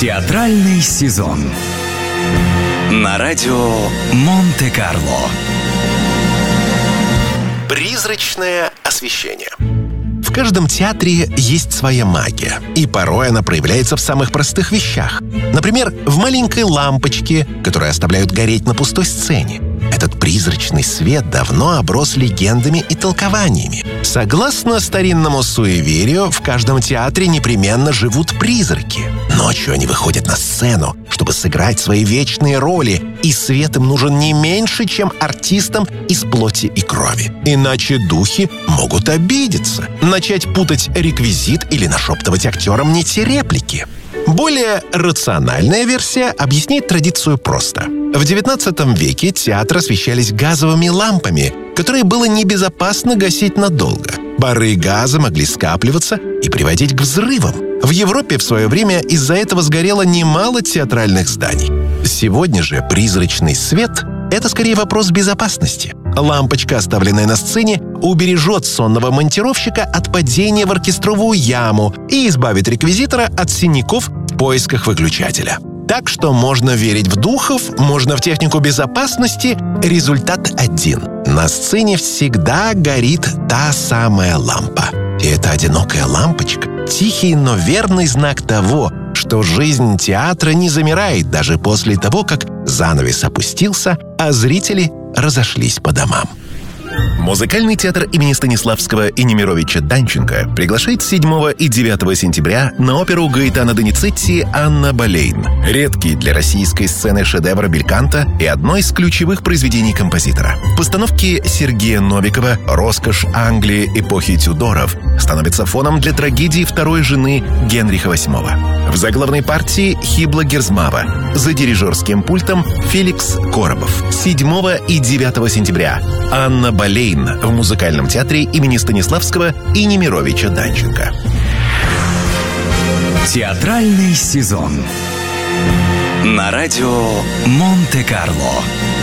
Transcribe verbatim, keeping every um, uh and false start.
Театральный сезон на радио Монте-Карло. Призрачное освещение. В каждом театре есть своя магия, и порой она проявляется в самых простых вещах. Например, в маленькой лампочке, которую оставляют гореть на пустой сцене. Этот призрачный свет давно оброс легендами и толкованиями. Согласно старинному суеверию, в каждом театре непременно живут призраки. Ночью они выходят на сцену, чтобы сыграть свои вечные роли, и свет им нужен не меньше, чем артистам из плоти и крови. Иначе духи могут обидеться, начать путать реквизит или нашептывать актерам не те реплики. Более рациональная версия объясняет традицию просто. В девятнадцатом веке театры освещались газовыми лампами, которые было небезопасно гасить надолго. Пары газа могли скапливаться и приводить к взрывам. В Европе в свое время из-за этого сгорело немало театральных зданий. Сегодня же призрачный свет — это скорее вопрос безопасности. Лампочка, оставленная на сцене, убережет сонного монтировщика от падения в оркестровую яму и избавит реквизитора от синяков в поисках выключателя. Так что можно верить в духов, можно в технику безопасности. Результат один. На сцене всегда горит та самая лампа. И эта одинокая лампочка — тихий, но верный знак того, что жизнь театра не замирает даже после того, как занавес опустился, а зрители разошлись по домам. Музыкальный театр имени Станиславского и Немировича Данченко приглашает седьмого и девятого сентября на оперу Гаэтано Доницетти «Анна Болейн». Редкий для российской сцены шедевр бельканто и одно из ключевых произведений композитора. В постановке Сергея Новикова роскошь Англии эпохи Тюдоров становится фоном для трагедии второй жены Генриха восьмого. В заглавной партии Хибла Герзмава, за дирижерским пультом Феликс Коробов. седьмого и девятого сентября «Анна Болейн» в музыкальном театре имени Станиславского и Немировича Данченко. Театральный сезон на радио Монте-Карло.